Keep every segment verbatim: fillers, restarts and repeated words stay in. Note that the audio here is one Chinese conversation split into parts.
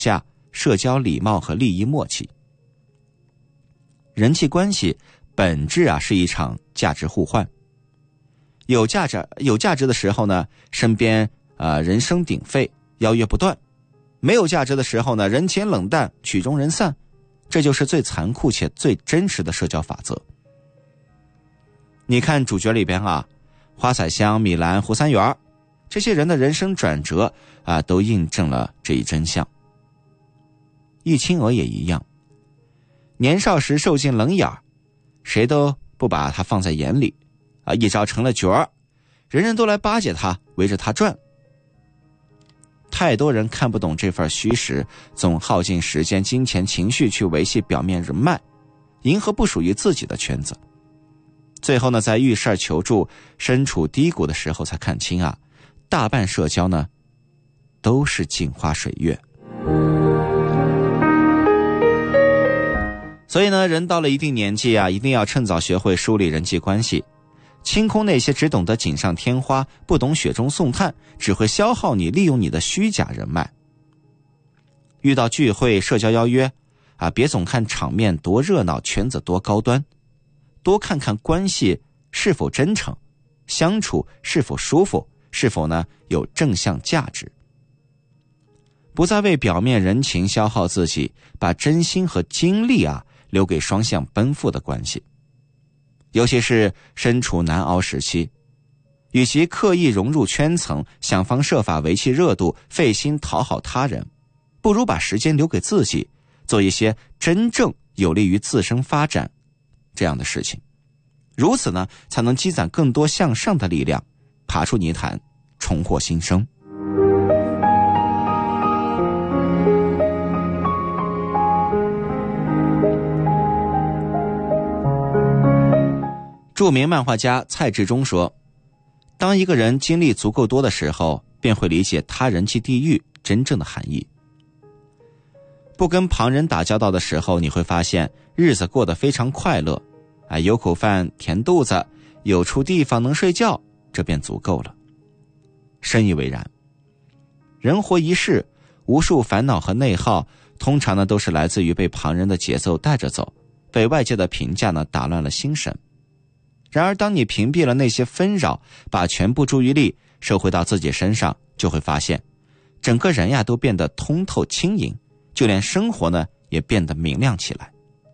下社交礼貌和利益默契。人际关系本质啊是一场价值互换。有价值有价值的时候呢，身边呃人声鼎沸，邀约不断；没有价值的时候呢，人情冷淡，曲终人散。这就是最残酷且最真实的社交法则。你看主角里边啊，花彩香、米兰、胡三元这些人的人生转折啊，都印证了这一真相。易清娥也一样，年少时受尽冷眼，谁都不把他放在眼里啊，一朝成了角儿，人人都来巴结他，围着他转。太多人看不懂这份虚实，总耗尽时间、金钱、情绪去维系表面人脉，迎合不属于自己的圈子。最后呢，在遇事求助、身处低谷的时候才看清啊，大半社交呢都是镜花水月。所以呢，人到了一定年纪啊，一定要趁早学会梳理人际关系，清空那些只懂得锦上添花、不懂雪中送炭、只会消耗你、利用你的虚假人脉。遇到聚会、社交邀约啊，别总看场面多热闹，圈子多高端，多看看关系是否真诚，相处是否舒服，是否呢有正向价值。不再为表面人情消耗自己，把真心和精力啊留给双向奔赴的关系。尤其是身处难熬时期，与其刻意融入圈层，想方设法维系热度，费心讨好他人，不如把时间留给自己，做一些真正有利于自身发展这样的事情。如此呢，才能积攒更多向上的力量，爬出泥潭，重获新生。著名漫画家蔡志忠说，当一个人经历足够多的时候，便会理解他人即地狱真正的含义。不跟旁人打交道的时候，你会发现日子过得非常快乐，啊，有口饭填肚子，有处地方能睡觉，这便足够了。深以为然。人活一世，无数烦恼和内耗，通常呢都是来自于被旁人的节奏带着走，被外界的评价呢打乱了心神。然而当你屏蔽了那些纷扰，把全部注意力收回到自己身上，就会发现整个人呀都变得通透轻盈，就连生活呢也变得明亮起来。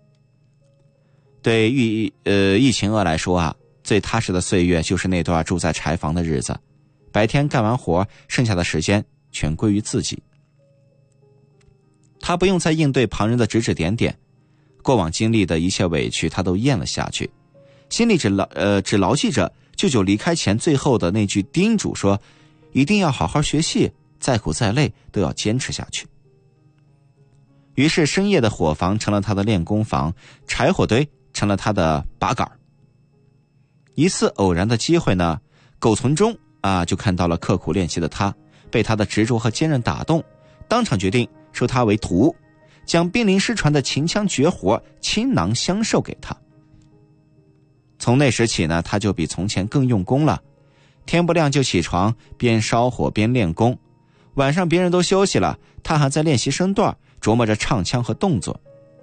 对于呃易晴娥来说啊，最踏实的岁月就是那段住在柴房的日子，白天干完活，剩下的时间全归于自己。他不用再应对旁人的指指点点，过往经历的一切委屈他都咽了下去，心里只牢呃只牢记着舅舅离开前最后的那句叮嘱，说一定要好好学习，再苦再累都要坚持下去。于是深夜的伙房成了他的练功房，柴火堆成了他的把杆。一次偶然的机会呢，苟存中啊就看到了刻苦练习的他，被他的执着和坚韧打动，当场决定收他为徒，将濒临失传的秦腔绝活倾囊相授给他。从那时起呢，他就比从前更用功了，天不亮就起床，边烧火边练功，晚上别人都休息了，他还在练习身段，琢磨着唱腔和动作。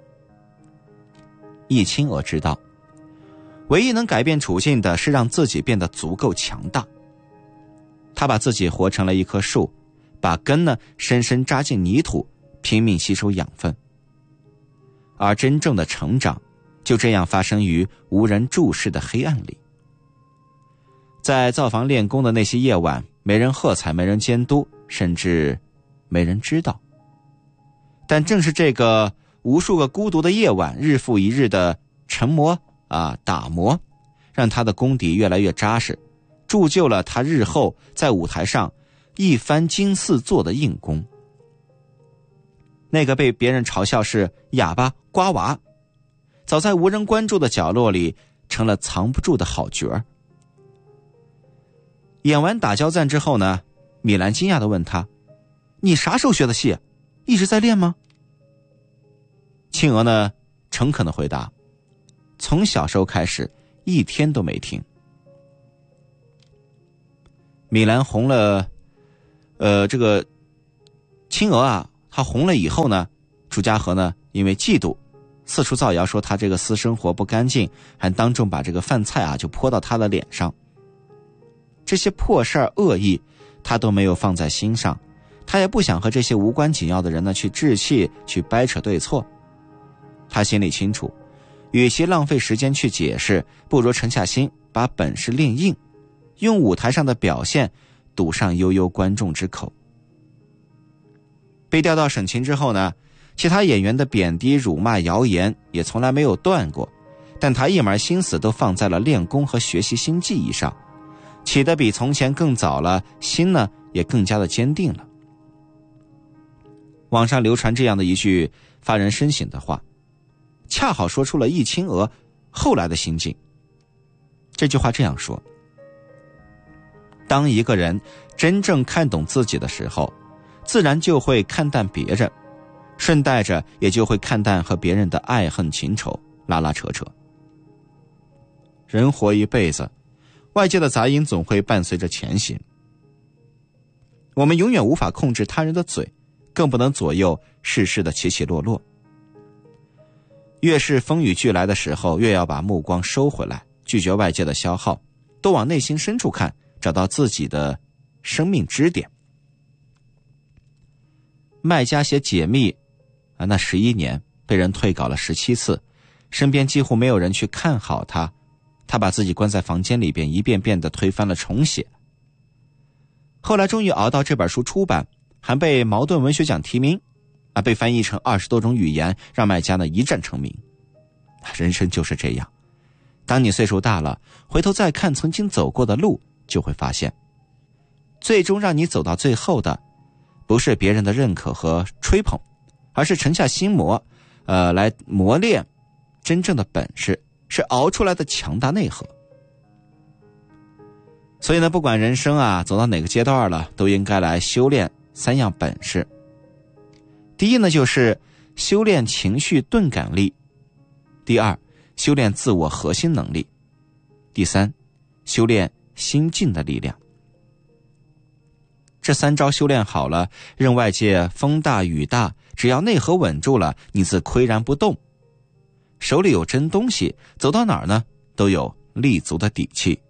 易清娥知道，唯一能改变处境的是让自己变得足够强大。他把自己活成了一棵树，把根呢深深扎进泥土，拼命吸收养分。而真正的成长就这样发生于无人注视的黑暗里。在灶房练功的那些夜晚，没人喝彩，没人监督，甚至没人知道。但正是这个无数个孤独的夜晚，日复一日的沉磨啊打磨，让他的功底越来越扎实，铸就了他日后在舞台上一番惊四座的硬功。那个被别人嘲笑是哑巴瓜娃，早在无人关注的角落里成了藏不住的好角儿。演完打交赞之后呢，米兰惊讶地问他，你啥时候学的戏？一直在练吗？青娥呢诚恳地回答，从小时候开始一天都没停。米兰红了呃，这个青娥啊他红了以后呢，朱家和呢因为嫉妒，四处造谣说他这个私生活不干净，还当众把这个饭菜啊就泼到他的脸上。这些破事儿恶意他都没有放在心上，他也不想和这些无关紧要的人呢去置气，去掰扯对错。他心里清楚，与其浪费时间去解释，不如沉下心把本事练硬，用舞台上的表现堵上悠悠观众之口。被调到省情之后呢，其他演员的贬低、辱骂、谣言也从来没有断过，但他一门心思都放在了练功和学习新技艺上，起得比从前更早了，心呢也更加的坚定了。网上流传这样的一句发人深省的话，恰好说出了易清娥后来的心境。这句话这样说：当一个人真正看懂自己的时候，自然就会看淡别人，顺带着也就会看淡和别人的爱恨情仇，拉拉扯扯。人活一辈子，外界的杂音总会伴随着前行。我们永远无法控制他人的嘴，更不能左右世事的起起落落。越是风雨俱来的时候，越要把目光收回来，拒绝外界的消耗，多往内心深处看，找到自己的生命支点。麦家写解密啊，那十一年被人退稿了十七次，身边几乎没有人去看好他，他把自己关在房间里边，一遍遍地推翻了重写。后来终于熬到这本书出版，还被茅盾文学奖提名啊，被翻译成二十多种语言，让麦家呢一战成名。人生就是这样，当你岁数大了，回头再看曾经走过的路，就会发现，最终让你走到最后的，不是别人的认可和吹捧，而是沉下心磨，呃，来磨练真正的本事，是熬出来的强大内核。所以呢，不管人生啊走到哪个阶段了，都应该来修炼三样本事。第一呢，就是修炼情绪钝感力；第二，修炼自我核心能力；第三，修炼心境的力量。这三招修炼好了，任外界风大雨大，只要内核稳住了，你自岿然不动。手里有真东西，走到哪儿呢，都有立足的底气。